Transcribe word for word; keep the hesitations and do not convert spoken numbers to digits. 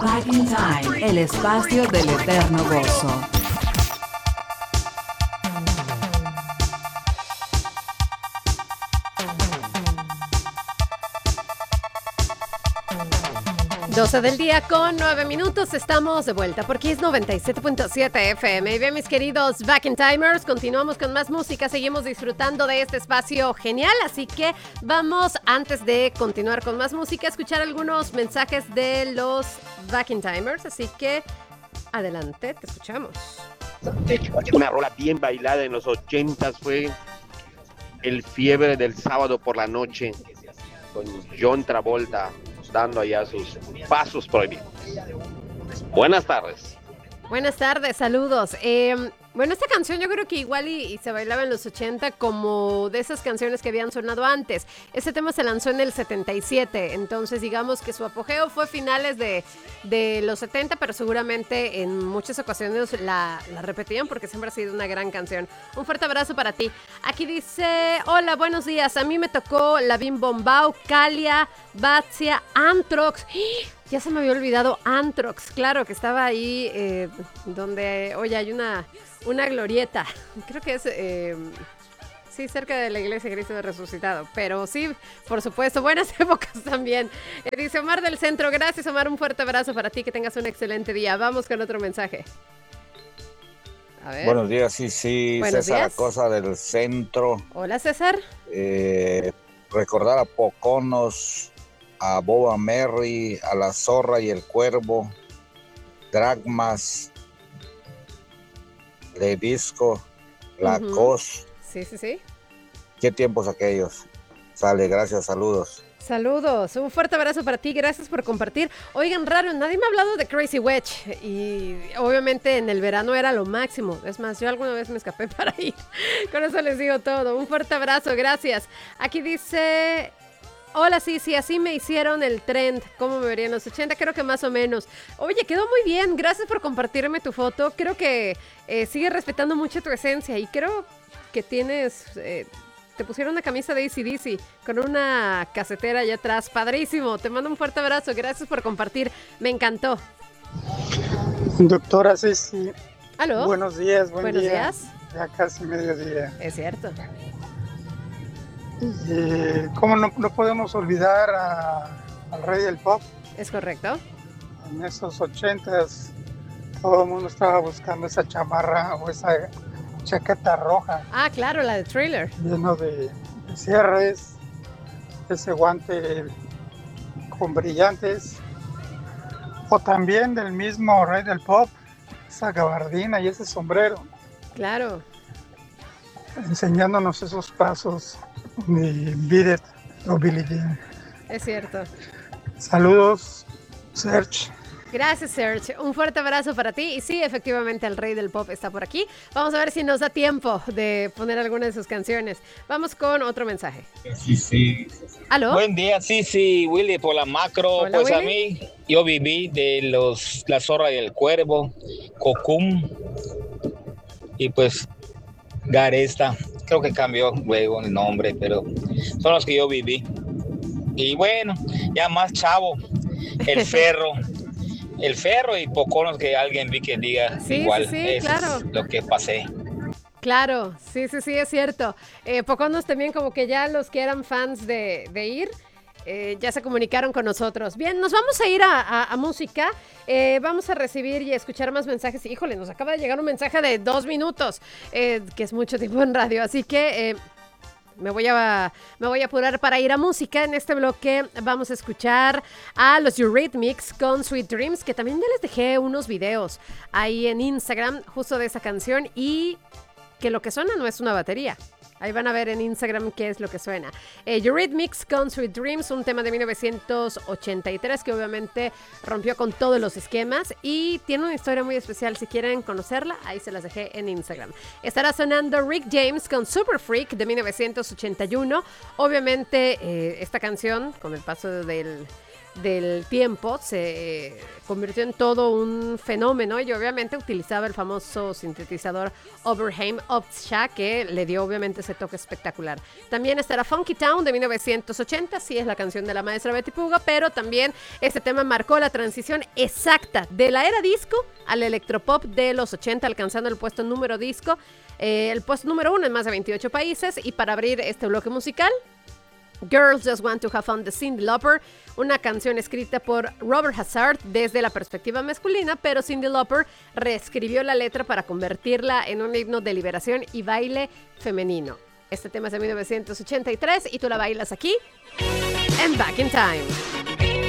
Back in Time, el espacio del eterno gozo. doce del día con nueve minutos, estamos de vuelta por Kiss noventa y siete punto siete F M. Y bien, mis queridos Back in Timers, continuamos con más música, seguimos disfrutando de este espacio genial, así que vamos, antes de continuar con más música, a escuchar algunos mensajes de los Back in Timers, así que adelante, te escuchamos. Una rola bien bailada en los ochentas fue El Fiebre del Sábado por la Noche, con John Travolta dando allá sus pasos prohibidos. Buenas tardes. Buenas tardes, saludos. Eh, bueno, esta canción yo creo que igual y, y se bailaba en los ochenta como de esas canciones que habían sonado antes. Este tema se lanzó en el setenta y siete, entonces digamos que su apogeo fue finales de, de los setenta, pero seguramente en muchas ocasiones la, la repetían porque siempre ha sido una gran canción. Un fuerte abrazo para ti. Aquí dice, hola, buenos días. A mí me tocó la Bim Bombao, Calia, Batzia, Anthrax. Ya se me había olvidado Anthrax, claro, que estaba ahí eh, donde, oye, hay una, una glorieta, creo que es, eh, sí, cerca de la iglesia Cristo de Resucitado, pero sí, por supuesto, buenas épocas también. Eh, dice Omar del Centro, gracias Omar, un fuerte abrazo para ti, que tengas un excelente día. Vamos con otro mensaje. A ver. Buenos días, sí, sí, Buenos César días. Acosta del Centro. Hola César. Eh, recordar a Poconos, a Boba Merry, a La Zorra y el Cuervo, Dragmas, Levisco, La Uh-huh. Cos. Sí, sí, sí. ¿Qué tiempos aquellos? Sale, gracias, saludos. Saludos, un fuerte abrazo para ti, gracias por compartir. Oigan, raro, nadie me ha hablado de Crazy Witch y obviamente en el verano era lo máximo. Es más, yo alguna vez me escapé para ir. Con eso les digo todo. Un fuerte abrazo, gracias. Aquí dice... Hola, sí, sí, así me hicieron el trend. ¿Cómo me vería en los ochenta? Creo que más o menos. Oye, quedó muy bien. Gracias por compartirme tu foto. Creo que eh, sigue respetando mucho tu esencia y creo que tienes... Eh, te pusieron una camisa de A C D C con una casetera allá atrás. Padrísimo. Te mando un fuerte abrazo. Gracias por compartir. Me encantó. Doctora Ceci. ¿Aló? Buenos días, buen Buenos día. días. Ya casi mediodía. Es cierto. Eh, ¿Cómo no, no podemos olvidar a- al rey del pop? Es correcto. En esos ochentas todo el mundo estaba buscando esa chamarra o esa chaqueta roja Ah, claro, la de Thriller. lleno de, de cierres, ese guante con brillantes, o también del mismo rey del pop, esa gabardina y ese sombrero, Claro. enseñándonos esos pasos de Beat It o Billie Jean. Es cierto. Saludos, Serge. Gracias, Serge. Un fuerte abrazo para ti. Y sí, efectivamente, el rey del pop está por aquí. Vamos a ver si nos da tiempo de poner alguna de sus canciones. Vamos con otro mensaje. Sí, sí. ¿Aló? Buen día, sí, sí, Willy, por la macro. Hola, Pues a Willy. mí, yo viví de los La Zorra y el Cuervo, Cocum, y pues Garesta. Creo que cambió luego el nombre, pero son los que yo viví. Y bueno, ya más chavo, el Ferro. El Ferro y Poconos, que alguien vi que diga Sí, igual. sí, sí, Eso claro. es lo que pasé. Claro, sí, sí, sí, es cierto. Eh, Poconos también, como que ya los que eran fans de, de ir, eh, ya se comunicaron con nosotros. Bien, nos vamos a ir a, a- a música. Eh, vamos a recibir y escuchar más mensajes. Híjole, nos acaba de llegar un mensaje de dos minutos, eh, que es mucho tiempo en radio. Así que eh, me voy a me voy a apurar para ir a música. En este bloque vamos a escuchar a los Eurythmics con Sweet Dreams, que también ya les dejé unos videos ahí en Instagram justo de esa canción y que lo que suena no es una batería. Ahí van a ver en Instagram qué es lo que suena. Eh, Eurythmics con Sweet Dreams, un tema de mil novecientos ochenta y tres que obviamente rompió con todos los esquemas y tiene una historia muy especial. Si quieren conocerla, ahí se las dejé en Instagram. Estará sonando Rick James con Super Freak de mil novecientos ochenta y uno. Obviamente eh, esta canción, con el paso del... del tiempo se convirtió en todo un fenómeno y obviamente utilizaba el famoso sintetizador Oberheim Optsha, que le dio obviamente ese toque espectacular. También estará Funky Town de mil novecientos ochenta, sí es la canción de la maestra Betty Puga, pero también este tema marcó la transición exacta de la era disco al electropop de los ochenta, alcanzando el puesto número disco, eh, el puesto número uno en más de veintiocho países. Y para abrir este bloque musical, Girls Just Want to Have Fun de Cyndi Lauper, una canción escrita por Robert Hazard desde la perspectiva masculina, pero Cyndi Lauper reescribió la letra para convertirla en un himno de liberación y baile femenino. Este tema es de mil novecientos ochenta y tres y tú la bailas aquí en Back in Time.